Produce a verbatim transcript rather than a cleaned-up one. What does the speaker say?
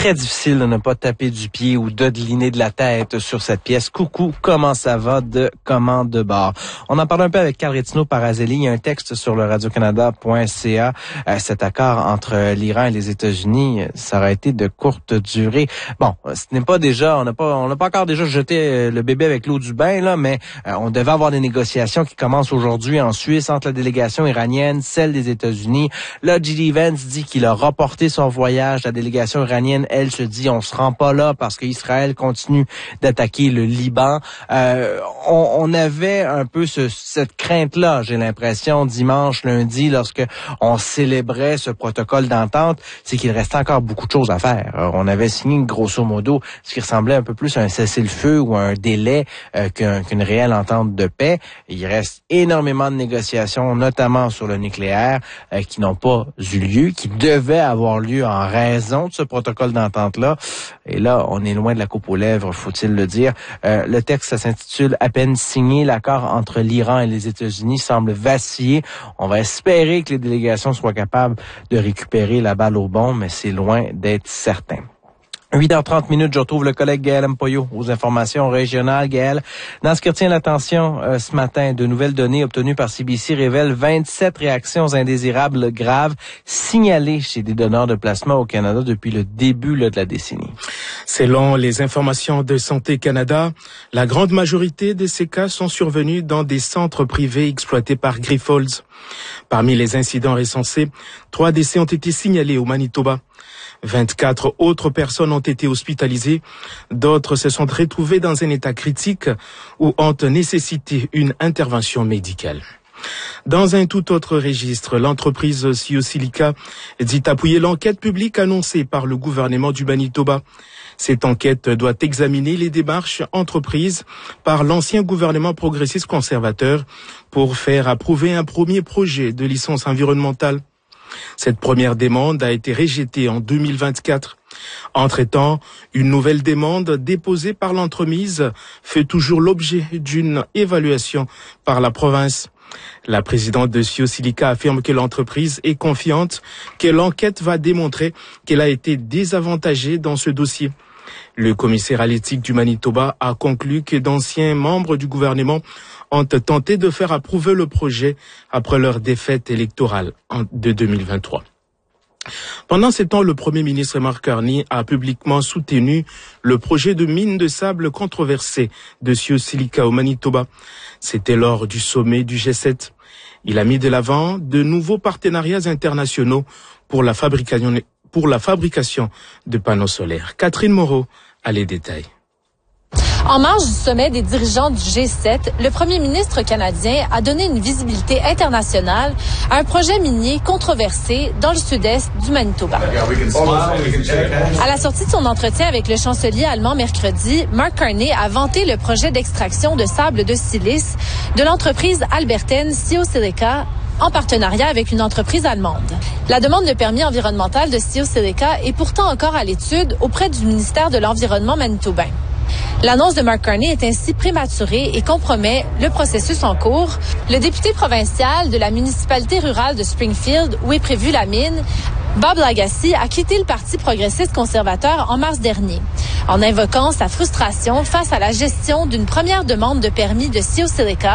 très difficile de ne pas taper du pied ou de deliner de la tête sur cette pièce. Coucou, comment ça va de Commande de bord? On en parle un peu avec Carl Rétinaud-Parazeli. Il y a un texte sur le radio canada point c a. Euh, cet accord entre l'Iran et les États-Unis, ça aurait été de courte durée. Bon, ce n'est pas déjà, on n'a pas, on n'a pas encore déjà jeté le bébé avec l'eau du bain, là, mais euh, on devait avoir des négociations qui commencent aujourd'hui en Suisse entre la délégation iranienne, celle des États-Unis. Là, J D Vance dit qu'il a reporté son voyage. La délégation iranienne, elle, se dit on se rend pas là parce qu'Israël continue d'attaquer le Liban. Euh, on, on avait un peu ce, cette crainte-là, j'ai l'impression, dimanche, lundi, lorsque on célébrait ce protocole d'entente, c'est qu'il restait encore beaucoup de choses à faire. Alors, on avait signé grosso modo ce qui ressemblait un peu plus à un cessez-le-feu ou à un délai euh, qu'un, qu'une réelle entente de paix. Il reste énormément de négociations, notamment sur le nucléaire, euh, qui n'ont pas eu lieu, qui devaient avoir lieu en raison de ce protocole d'entente-là. Et là, on est loin de la coupe aux lèvres, faut-il le dire. Euh, le texte, ça s'intitule « À peine signé, l'accord entre l'Iran et les États-Unis semble vaciller ». On va espérer que les délégations soient capables de récupérer la balle au bon, mais c'est loin d'être certain. huit heures trente minutes, je retrouve le collègue Gaël Mpoyo aux informations régionales. Gaël, dans ce qui retient l'attention euh, ce matin, de nouvelles données obtenues par C B C révèlent vingt-sept réactions indésirables graves signalées chez des donneurs de plasma au Canada depuis le début là, de la décennie. Selon les informations de Santé Canada, la grande majorité de ces cas sont survenus dans des centres privés exploités par Grifols. Parmi les incidents recensés, trois décès ont été signalés au Manitoba. vingt-quatre autres personnes ont été hospitalisées, d'autres se sont retrouvées dans un état critique ou ont nécessité une intervention médicale. Dans un tout autre registre, l'entreprise Ciosilica dit appuyer l'enquête publique annoncée par le gouvernement du Manitoba. Cette enquête doit examiner les démarches entreprises par l'ancien gouvernement progressiste conservateur pour faire approuver un premier projet de licence environnementale. Cette première demande a été rejetée en deux mille vingt-quatre. Entre-temps, une nouvelle demande déposée par l'entremise fait toujours l'objet d'une évaluation par la province. La présidente de Ciosilica affirme que l'entreprise est confiante que l'enquête va démontrer qu'elle a été désavantagée dans ce dossier. Le commissaire à l'éthique du Manitoba a conclu que d'anciens membres du gouvernement ont tenté de faire approuver le projet après leur défaite électorale de deux mille vingt-trois. Pendant ce temps, le premier ministre Mark Carney a publiquement soutenu le projet de mine de sable controversé de Ciosilica au Manitoba. C'était lors du sommet du G sept. Il a mis de l'avant de nouveaux partenariats internationaux pour la fabrication, pour la fabrication de panneaux solaires. Catherine Moreau a les détails. En marge du sommet des dirigeants du G sept, le premier ministre canadien a donné une visibilité internationale à un projet minier controversé dans le sud-est du Manitoba. À la sortie de son entretien avec le chancelier allemand mercredi, Mark Carney a vanté le projet d'extraction de sable de silice de l'entreprise albertaine Ciosilica en partenariat avec une entreprise allemande. La demande de permis environnemental de Ciosilica est pourtant encore à l'étude auprès du ministère de l'Environnement manitobain. L'annonce de Mark Carney est ainsi prématurée et compromet le processus en cours. Le député provincial de la municipalité rurale de Springfield, où est prévue la mine, Bob Lagasse, a quitté le Parti progressiste conservateur en mars dernier, en invoquant sa frustration face à la gestion d'une première demande de permis de Ciosilica